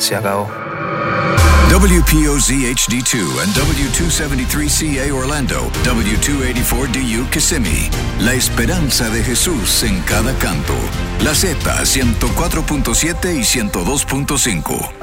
se acabó. WPOZ HD2 and W273CA Orlando, W284DU Kissimmee. La esperanza de Jesús en cada canto. La Z 104.7 y 102.5.